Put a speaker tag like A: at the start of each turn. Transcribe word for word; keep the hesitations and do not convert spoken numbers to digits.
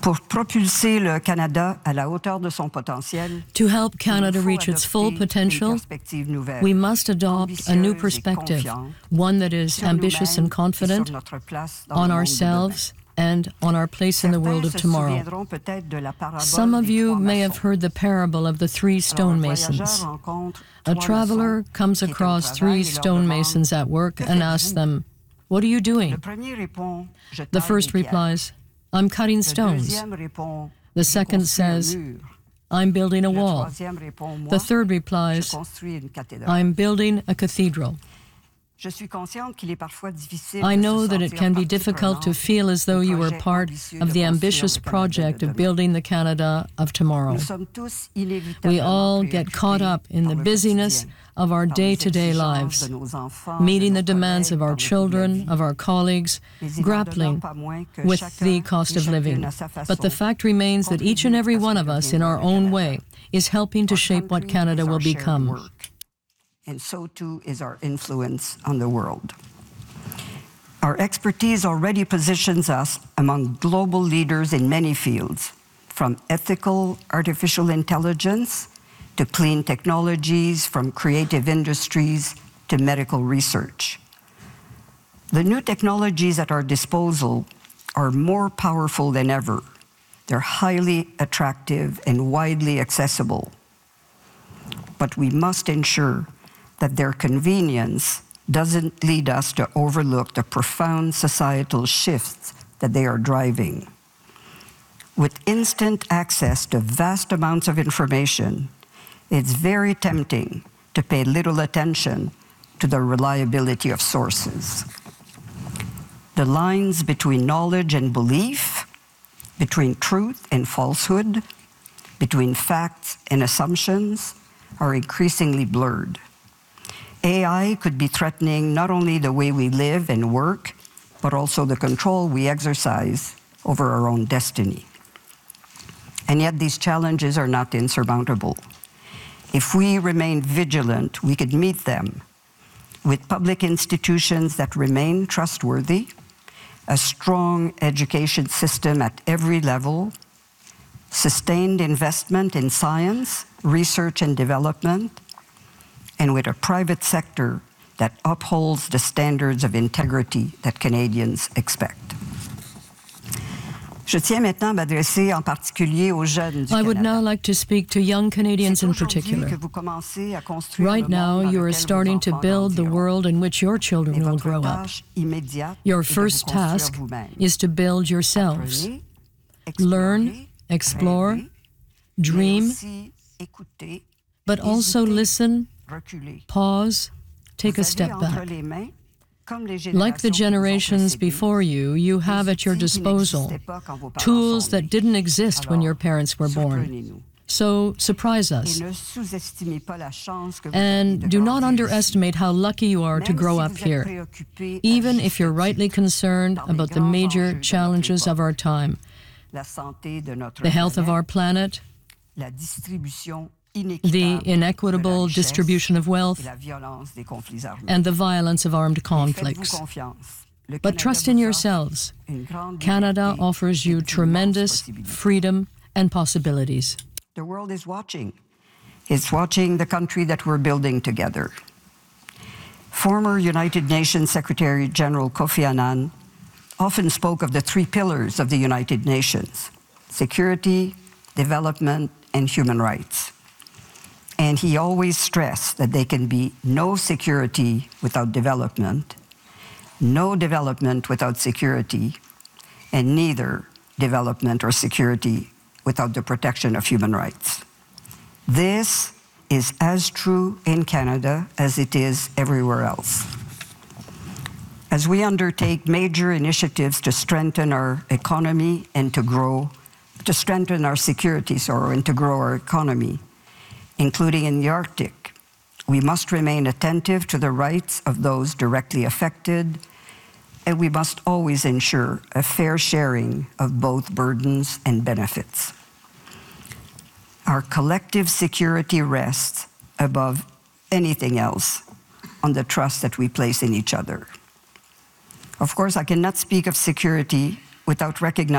A: Pour propulser le Canada à la hauteur de son potentiel,
B: to help Canada reach its full potential, we must adopt a new perspective, one that is ambitious and confident, on ourselves and on our place in the world of tomorrow. Some of you may have heard the parable of the three stonemasons. A traveler comes across three stonemasons at work and asks them, "What are you doing?" The first replies, "I'm cutting stones." The second says, "I'm building a wall." The third replies, "I'm building a cathedral." I know that it can be difficult to feel as though you are part of the ambitious project of building the Canada of tomorrow. We all get caught up in the busyness of our day-to-day lives, meeting the demands of our children, of our colleagues, grappling with the cost of living. But the fact remains that each and every one of us, in our own way, is helping to shape what Canada will become.
A: And so too is our influence on the world. Our expertise already positions us among global leaders in many fields, from ethical artificial intelligence to clean technologies, from creative industries to medical research. The new technologies at our disposal are more powerful than ever. They're highly attractive and widely accessible. But we must ensure that their convenience doesn't lead us to overlook the profound societal shifts that they are driving. With instant access to vast amounts of information, it's very tempting to pay little attention to the reliability of sources. The lines between knowledge and belief, between truth and falsehood, between facts and assumptions, are increasingly blurred. A I could be threatening not only the way we live and work, but also the control we exercise over our own destiny. And yet these challenges are not insurmountable. If we remain vigilant, we could meet them with public institutions that remain trustworthy, a strong education system at every level, sustained investment in science, research and development, and with a private sector that upholds the standards of integrity that Canadians expect. Je tiens maintenant à m'adresser en particulier aux jeunes du
B: I would
A: Canada.
B: now like to speak to young Canadians in particular. Right now, you are starting to build the world in which your children will grow up. Your first task is to build yourselves. Learn, explore, dream, but also listen, pause, take a step back. Like the generations before you, you have at your disposal tools that didn't exist when your parents were born. So surprise us. And do not underestimate how lucky you are to grow up here, even if you're rightly concerned about the major challenges of our time: the health of our planet, the inequitable distribution of wealth, and the violence of armed conflicts. But trust in yourselves. Canada offers you tremendous freedom and possibilities.
A: The world is watching. It's watching the country that we're building together. Former United Nations Secretary General Kofi Annan often spoke of the three pillars of the United Nations: security, development, and human rights. And he always stressed that there can be no security without development, no development without security, and neither development or security without the protection of human rights. This is as true in Canada as it is everywhere else. As we undertake major initiatives to strengthen our economy and to grow, to strengthen our security, sorry, and to grow our economy, including in the Arctic, we must remain attentive to the rights of those directly affected, and we must always ensure a fair sharing of both burdens and benefits. Our collective security rests above anything else on the trust that we place in each other. Of course, I cannot speak of security without recognizing